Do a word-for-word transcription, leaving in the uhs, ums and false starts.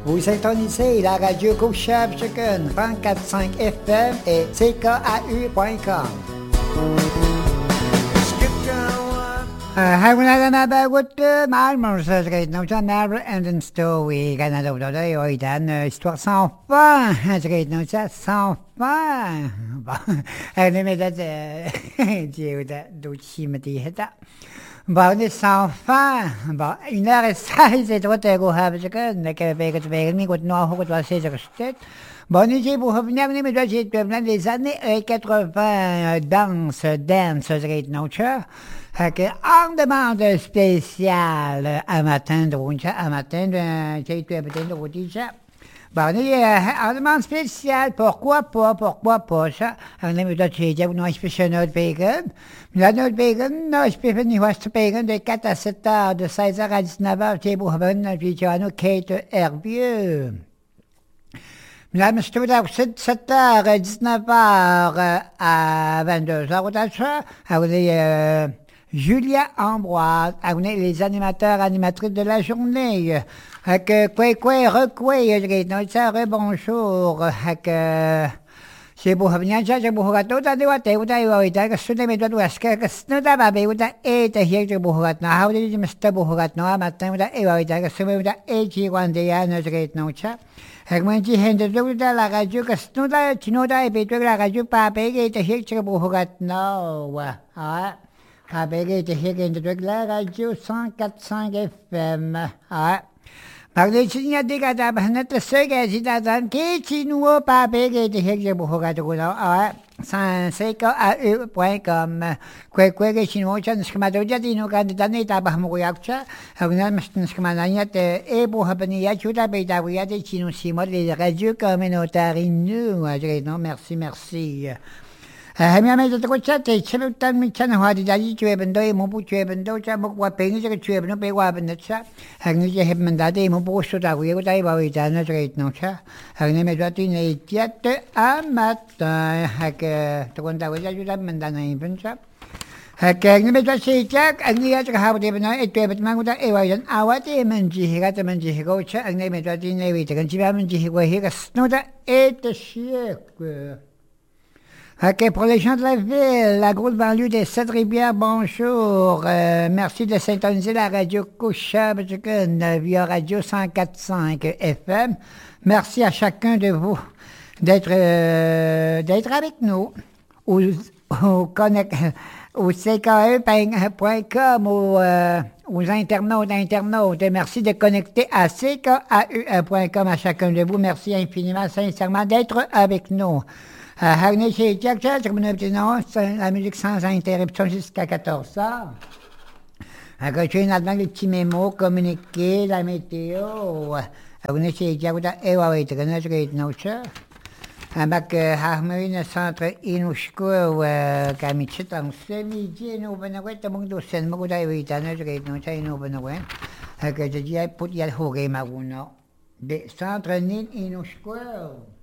Vous syntonisez la radio Couchable Chicken, trente-quatre virgule cinq F M et C K A U point com. Haguna na bagut malmor sa skate no sa never ending story kana daw daw daw itan histoire sans fin skate no sa sans fin ba ne me da Dieu da duci mati heta ba ne sans fin ba une heure et seize et toi go have que ne que veget veget ni gut no ho gut was c'est que bon, j'ai pour revenir, mais toi, j'ai plein des années quatre-vingts, danse, dance, great nature. Que en demande spéciale à matin de rouge, à matin de, j'ai été peut-être de rouge. Bon, en demande spéciale, pourquoi pas, pourquoi pas, ça. On aime d'autres choses, on a spécial notre bacon. La notre bacon, non, je peux venir voir ce bacon de quatre à sept heures, de seize heures à dix-neuf heures, j'ai pour revenir, puis tu as nos Kate Herbieux. La monsieur de sept heures, dix-neuf heures à vingt-deux heures, vous avez Julia Ambroise, vous avez les animateurs, animatrices de la journée. Que quoi quoi recoué, je ça bonjour. Que c'est pour venir, c'est pour regarder tout à l'heure, tu as eu que ce n'est pas toi, que ce n'est pas bien, tu as été hier pour regarder. How did you mister pour regarder matin, tu as eu que ce n'est pas été quand il y a une great note. Hag man die hende zo da la radio que snuda tinoda e beto la radio pa pege te hek che bu hogat no wa ah pa pege te hek ende la radio cent quatre virgule cinq F M ah Magne chinya de ga da banet se ga si da dan ke chinuo pa pege te hek che bu hogat ko no ah C K A U point com kwe kwe ke chinuo chan skama do jadi no ga da ne ta ba mo yak cha hagna mastin skama na ya te e bu habani ya chuta be da ya te chinu si mo les radios communautaires nous non merci merci Hemi ame te ko cha te chelu tan mi chan ha di daji chue bendo e mo bu chue bendo cha mo kwa pe ni che chue bendo pe wa ben cha hagni je heb manda de mo bu so da ku ye ko dai ba wi da na che no cha hagni me da ti ne tiat a matin hak to kon da wa ja ju da manda na in cha hak hagni me da che cha hagni ya cha ha de bendo e te bet ma ku da e wa yan a wa te men ji ga te men ji go cha hagni me da ti ne wi te kan ji ba men ji go he ga no da e te chie Ok, pour les gens de la ville, la grosse banlieue des Sept-Rivières, bonjour. Euh, merci de syntoniser la radio Couchable via radio cent quatre virgule cinq F M. Merci à chacun de vous d'être euh, d'être avec nous au, au, connect, au C K E point com, au, euh, aux internautes, internautes. Merci de connecter à C K A U point com à chacun de vous. Merci infiniment, sincèrement, d'être avec nous. Hagne chez Jack Jack, la musique sans interruption jusqu'à quatorze heures. Agaché là-dedans les petits mémos, communiquer, la météo. Hagne chez Jack Jack, et ouais, tu connais ce que c'est, non, ça? Avec Harmonie, centre Inushko, Kamichit, en ce-midi, nous venons de voir tout le monde, nous avons eu un an, nous avons eu un an. Que je dis, pour y aller au Rémarouno, de centre Inushko.